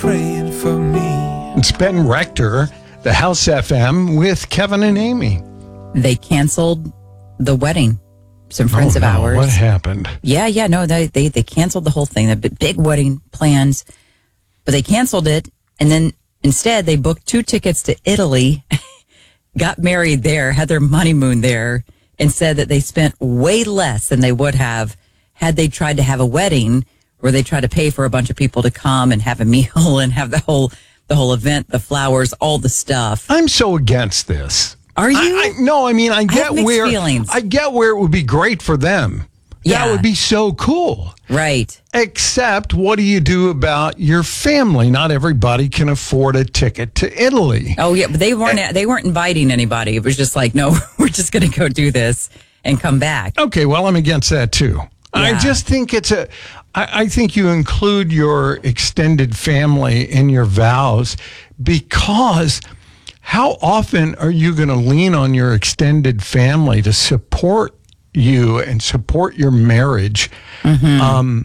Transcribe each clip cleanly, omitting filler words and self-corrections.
praying for me. It's Ben Rector, the House FM with Kevin and Amy. They canceled the wedding. Some friends of ours. What happened? No, they canceled the whole thing. The big wedding plans, but they canceled it, and then instead they booked 2 tickets to Italy, got married there, had their honeymoon there, and said that they spent way less than they would have had they tried to have a wedding where they tried to pay for a bunch of people to come and have a meal and have the whole event, the flowers, all the stuff. I'm so against this. Are you? I get where feelings. I get where it would be great for them. Yeah. That would be so cool. Right. Except, what do you do about your family? Not everybody can afford a ticket to Italy. Oh yeah, but they weren't inviting anybody. It was just like, no, we're just going to go do this and come back. Okay, well, I'm against that too. Yeah. I just think I think you include your extended family in your vows, because how often are you going to lean on your extended family to support you and support your marriage? Mm-hmm.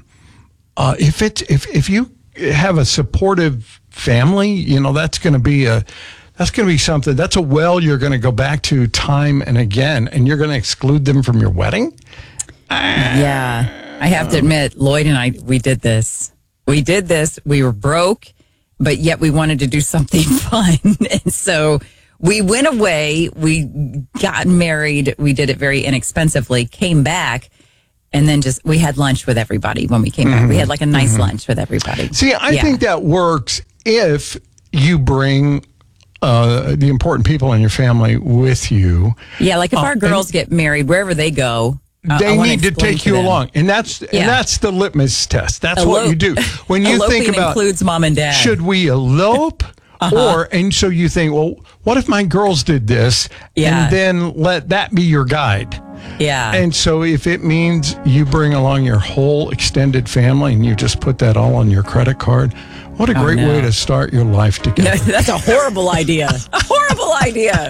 If you have a supportive family, that's going to be something. That's a well you're going to go back to time and again, and you're going to exclude them from your wedding. Yeah, I have to admit, Lloyd and I, we did this. We were broke, but yet we wanted to do something fun. And so we went away, we got married, we did it very inexpensively, came back, and then we had lunch with everybody when we came back. We had like a nice lunch with everybody. See, I think that works if you bring the important people in your family with you. Yeah, like if our girls get married, wherever they go, they need to take you along, and that's the litmus test. That's what you do when you think about. Includes mom and dad. Should we elope, and so you think, well, what if my girls did this, and then let that be your guide. Yeah. And so if it means you bring along your whole extended family and you just put that all on your credit card, what a great way to start your life together. No, that's a horrible idea. Horrible idea.